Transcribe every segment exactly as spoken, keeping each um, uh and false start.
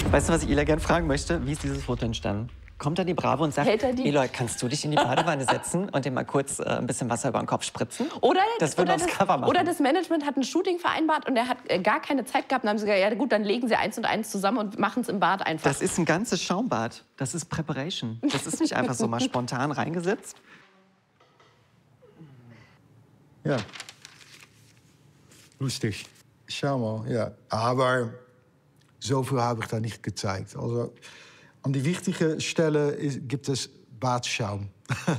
Weißt du, was ich Eli gerne fragen möchte? Wie ist dieses Foto entstanden? Kommt dann die Bravo und sagt, Eloy, kannst du dich in die Badewanne setzen und dir mal kurz äh, ein bisschen Wasser über den Kopf spritzen? Oder das würde oder aufs das, Cover machen. Oder das Management hat ein Shooting vereinbart und er hat äh, gar keine Zeit gehabt. Und dann haben sie gesagt, ja gut, dann legen sie eins und eins zusammen und machen es im Bad einfach. Das ist ein ganzes Schaumbad. Das ist Preparation. Das ist nicht einfach so mal spontan reingesetzt. Ja. Lustig. Schau mal, ja. Aber zoveel habe ich da nicht gezeigt. Also, an die wichtigen Stellen ist, gibt es Badschaum.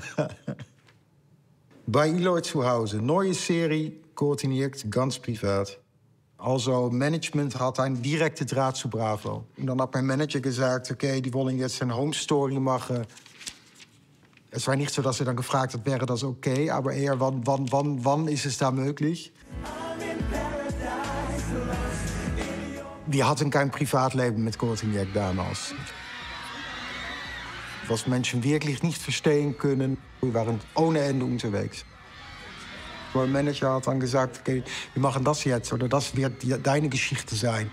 Bei Eloy zu Hause. Neue Serie, koordiniert, ganz privat. Also, Management hat einen direkten Draht zu Bravo. Und dann hat mein Manager gesagt, okay, die wollen jetzt eine Home Story machen. Es war nicht so, dass er dann gefragt hat, wäre das okay, aber eher, wann, wann, wann, wann ist es da möglich? Wir hatten kein Privatleben mit Kortinjak damals. Was Menschen wirklich nicht verstehen können. Wir waren ohne Ende unterwegs. Mein Manager hat dann gesagt, okay, wir machen das jetzt oder das wird deine Geschichte sein.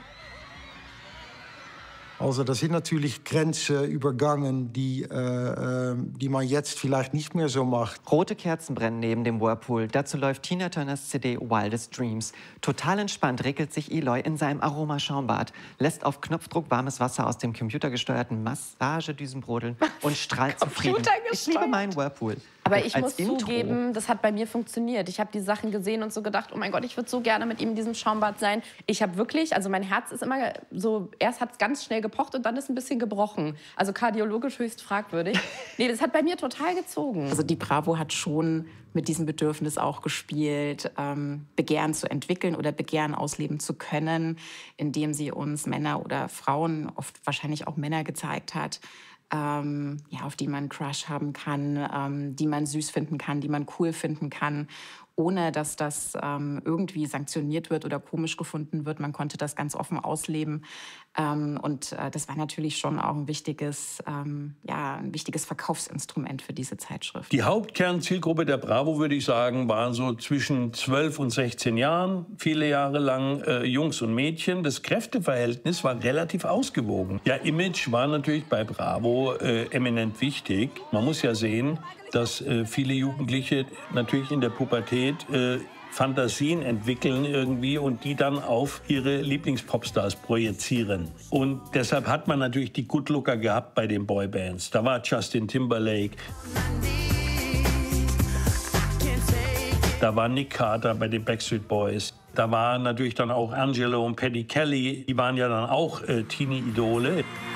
Also da sind natürlich Grenzen übergangen, die, äh, die man jetzt vielleicht nicht mehr so macht. Rote Kerzen brennen neben dem Whirlpool. Dazu läuft Tina Turners C D Wildest Dreams. Total entspannt regelt sich Eloy in seinem Aromaschaumbad, lässt auf Knopfdruck warmes Wasser aus dem computergesteuerten Massagedüsen brodeln und strahlt zufrieden. Ich liebe meinen Whirlpool. Aber ich Als muss Intro. zugeben, das hat bei mir funktioniert. Ich habe die Sachen gesehen und so gedacht, oh mein Gott, ich würde so gerne mit ihm in diesem Schaumbad sein. Ich habe wirklich, also mein Herz ist immer so, erst hat es ganz schnell gepocht und dann ist ein bisschen gebrochen. Also kardiologisch höchst fragwürdig. Nee, das hat bei mir total gezogen. Also die Bravo hat schon mit diesem Bedürfnis auch gespielt, ähm, Begehren zu entwickeln oder Begehren ausleben zu können, indem sie uns Männer oder Frauen, oft wahrscheinlich auch Männer gezeigt hat, Ähm, ja, auf die man einen Crush haben kann, ähm, die man süß finden kann, die man cool finden kann, ohne dass das ähm, irgendwie sanktioniert wird oder komisch gefunden wird. Man konnte das ganz offen ausleben. Ähm, und äh, das war natürlich schon auch ein wichtiges, ähm, ja, ein wichtiges Verkaufsinstrument für diese Zeitschrift. Die Hauptkernzielgruppe der Bravo, würde ich sagen, waren so zwischen zwölf und sechzehn Jahren, viele Jahre lang äh, Jungs und Mädchen. Das Kräfteverhältnis war relativ ausgewogen. Ja, Image war natürlich bei Bravo äh, eminent wichtig. Man muss ja sehen, dass äh, viele Jugendliche natürlich in der Pubertät äh, Fantasien entwickeln irgendwie und die dann auf ihre Lieblingspopstars projizieren. Und deshalb hat man natürlich die Good Looker gehabt bei den Boybands. Da war Justin Timberlake, da war Nick Carter bei den Backstreet Boys. Da waren natürlich dann auch Angelo und Paddy Kelly, die waren ja dann auch äh, Teenie-Idole.